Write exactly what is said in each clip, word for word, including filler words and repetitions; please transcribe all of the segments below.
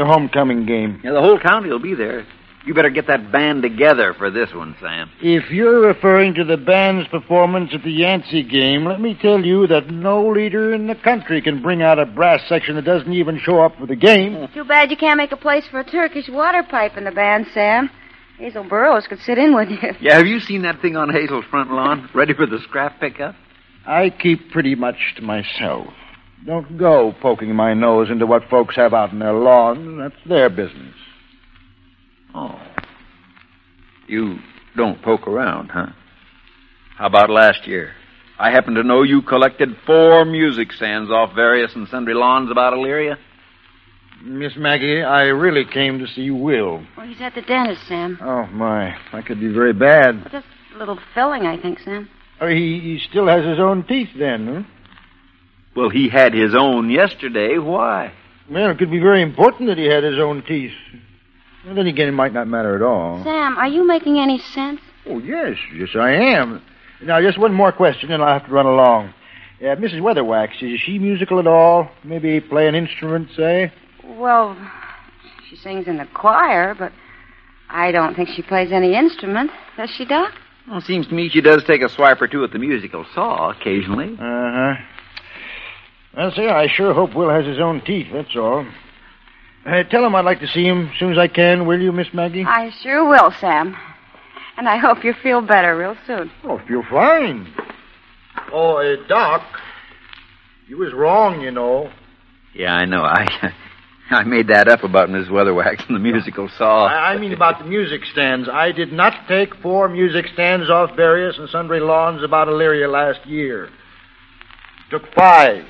the homecoming game. Yeah, the whole county will be there. You better get that band together for this one, Sam. If you're referring to the band's performance at the Yancey game, let me tell you that no leader in the country can bring out a brass section that doesn't even show up for the game. Too bad you can't make a place for a Turkish water pipe in the band, Sam. Hazel Burroughs could sit in with you. Yeah, have you seen that thing on Hazel's front lawn, ready for the scrap pickup? I keep pretty much to myself. Don't go poking my nose into what folks have out in their lawns. That's their business. Oh. You don't poke around, huh? How about last year? I happen to know you collected four music stands off various and sundry lawns about Elyria. Miss Maggie, I really came to see Will. Well, he's at the dentist, Sam. Oh, my. That could be very bad. Just a little filling, I think, Sam. Oh, he, he still has his own teeth then, huh? Well, he had his own yesterday. Why? Well, it could be very important that he had his own teeth. Well, then again, it might not matter at all. Sam, are you making any sense? Oh, yes. Yes, I am. Now, just one more question, and I'll have to run along. Uh, Missus Weatherwax, is she musical at all? Maybe play an instrument, say? Well, she sings in the choir, but I don't think she plays any instrument. Does she, Doc? Well, it seems to me she does take a swipe or two at the musical saw occasionally. Uh-huh. Well, see, I sure hope Will has his own teeth, that's all. Uh, tell him I'd like to see him as soon as I can, will you, Miss Maggie? I sure will, Sam. And I hope you feel better real soon. Oh, I feel fine. Oh, uh, Doc, you was wrong, you know. Yeah, I know. I I made that up about Miss Weatherwax and the musical saw. I, I mean about the music stands. I did not take four music stands off various and sundry lawns about Elyria last year. Took five.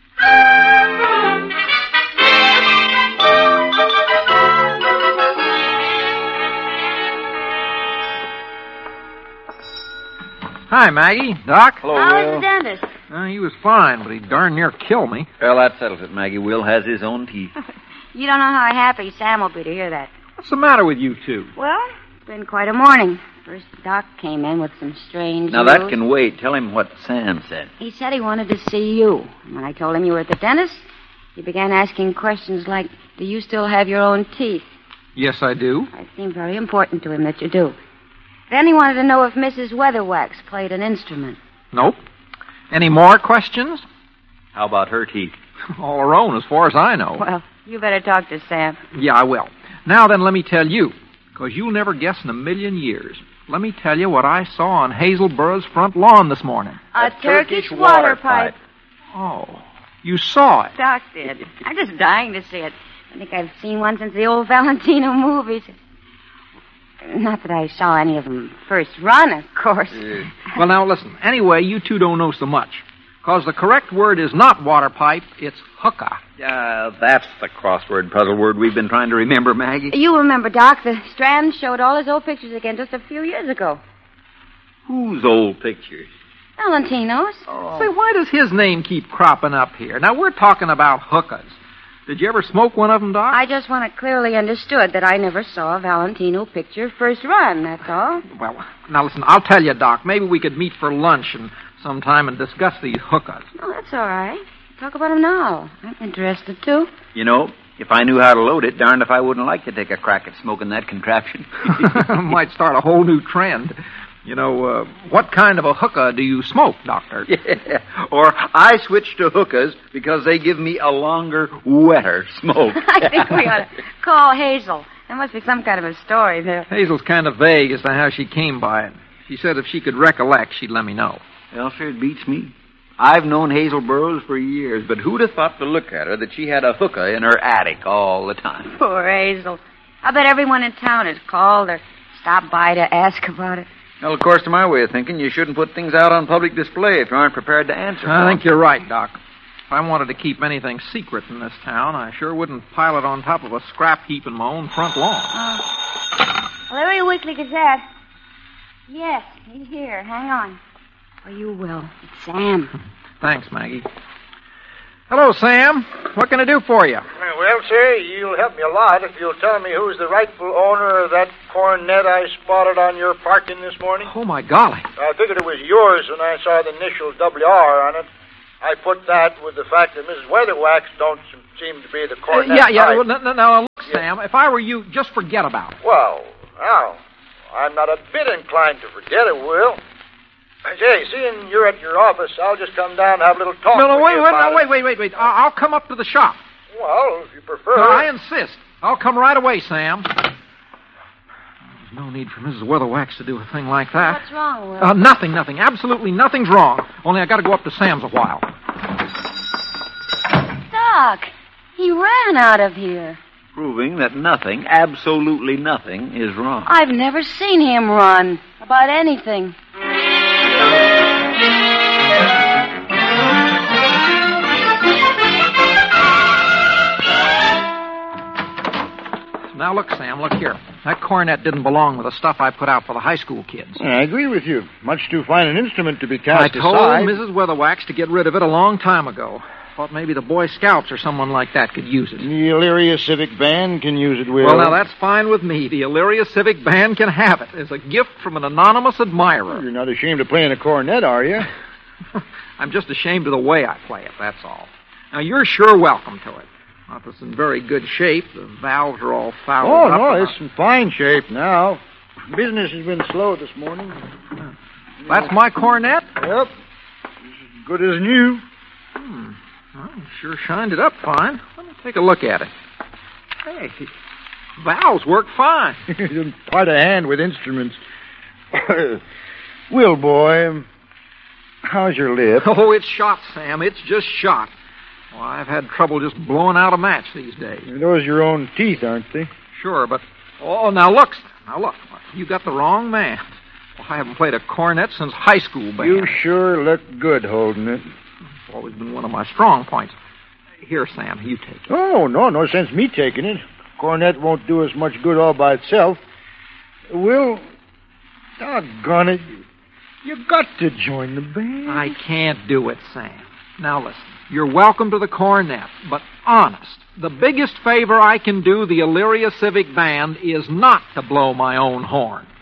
Hi, Maggie. Doc? Hello, How Will. is the dentist? Uh, he was fine, but he darn near killed me. Well, that settles it, Maggie. Will has his own teeth. You don't know how happy Sam will be to hear that. What's the matter with you two? Well, it's been quite a morning. First, Doc came in with some strange Now, news. that can wait. Tell him what Sam said. He said he wanted to see you. And when I told him you were at the dentist, he began asking questions like, do you still have your own teeth? Yes, I do. It seemed very important to him that you do. Then he wanted to know if Missus Weatherwax played an instrument. Nope. Any more questions? How about her teeth? All her own, as far as I know. Well, you better talk to Sam. Yeah, I will. Now then, let me tell you, because you'll never guess in a million years. Let me tell you what I saw on Hazel Burroughs' front lawn this morning. A, A Turkish, Turkish water water pipe. pipe. Oh, you saw it. Doc did. I'm just dying to see it. I think I've seen one since the old Valentino movies. Not that I saw any of them first run, of course. Uh, Well, now, listen. Anyway, you two don't know so much. Because the correct word is not water pipe, it's hookah. Uh, that's the crossword puzzle word we've been trying to remember, Maggie. You remember, Doc, the Strand showed all his old pictures again just a few years ago. Whose old pictures? Valentino's. Say, why does his name keep cropping up here? Now, we're talking about hookahs. Did you ever smoke one of them, Doc? I just want it clearly understood that I never saw a Valentino picture first run, that's all. Well, now listen, I'll tell you, Doc. Maybe we could meet for lunch and sometime and discuss these hookahs. Oh, that's all right. Talk about them now. I'm interested, too. You know, if I knew how to load it, darned if I wouldn't like to take a crack at smoking that contraption. Might start a whole new trend. You know, uh, what kind of a hookah do you smoke, Doctor? Yeah. Or I switch to hookahs because they give me a longer, wetter smoke. I think we ought to call Hazel. There must be some kind of a story there. Hazel's kind of vague as to how she came by it. She said if she could recollect, she'd let me know. Well, sure, it beats me. I've known Hazel Burroughs for years, but who'd have thought to look at her that she had a hookah in her attic all the time? Poor Hazel. I bet everyone in town has called or stopped by to ask about it. Well, of course, to my way of thinking, you shouldn't put things out on public display if you aren't prepared to answer. I for think them. you're right, Doc. If I wanted to keep anything secret in this town, I sure wouldn't pile it on top of a scrap heap in my own front lawn. Uh, Larry Weekly Gazette. Yes, he's here. Hang on. Oh, you will. It's Sam. Thanks, Maggie. Hello, Sam. What can I do for you? Well, sir, you'll help me a lot if you'll tell me who's the rightful owner of that cornet I spotted on your parking this morning. Oh, my golly. I figured it was yours when I saw the initial W R on it. I put that with the fact that Missus Weatherwax don't seem to be the Uh, cornet yeah, yeah. type. Well, no, no, no, look, Yeah. Sam, if I were you, just forget about it. Well, now, I'm not a bit inclined to forget it, Will. Say, seeing you're at your office, I'll just come down and have a little talk No, no, with wait, you wait, about no, wait, it. wait, wait, wait. I'll, I'll come up to the shop. Well, if you prefer. No, I insist. I'll come right away, Sam. There's no need for Missus Weatherwax to do a thing like that. What's wrong, Will? Uh, nothing, nothing. Absolutely nothing's wrong. Only I got to go up to Sam's a while. Doc, he ran out of here. Proving that nothing, absolutely nothing, is wrong. I've never seen him run about anything. Now, look, Sam, look here. That cornet didn't belong with the stuff I put out for the high school kids. I agree with you. Much too fine an instrument to be cast I told aside. Missus Weatherwax to get rid of it a long time ago. Thought maybe the Boy Scouts or someone like that could use it. The Elyria Civic Band can use it, Will. Well, now, that's fine with me. The Elyria Civic Band can have it as a gift from an anonymous admirer. You're not ashamed of playing a cornet, are you? I'm just ashamed of the way I play it, that's all. Now, you're sure welcome to it. Not that it's in very good shape. The valves are all fouled Oh, up. no, and it's in fine shape now. Business has been slow this morning. I- That's my cornet? Yep. As good as new. Hmm. Well, you sure shined it up fine. Let me take a look at it. Hey, valves work fine. Quite a hand with instruments. Will, boy, how's your lip? Oh, it's shot, Sam. It's just shot. Well, I've had trouble just blowing out a match these days. Those are your own teeth, aren't they? Sure, but... Oh, now look, Sam. Now look. You got the wrong man. Well, I haven't played a cornet since high school band. You sure look good holding it. It's always been one of my strong points. Here, Sam, you take it. Oh, no, no sense me taking it. Cornet won't do us much good all by itself. Will, doggone it, you got to join the band. I can't do it, Sam. Now listen, you're welcome to the cornet, but honest, the biggest favor I can do the Elyria Civic Band is not to blow my own horn.